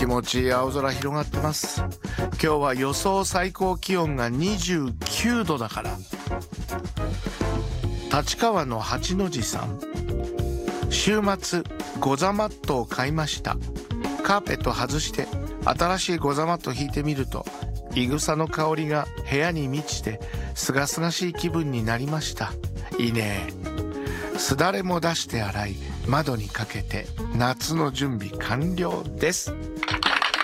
持ちいい青空広がってます。今日は予想最高気温が29度だから。立川の八の字さん、週末ゴザマットを買いました。カーペット外して新しいゴザマットを引いてみると、いぐさの香りが部屋に満ちてすがすがしい気分になりました。いいね。すだれも出して洗い、窓にかけて夏の準備完了です。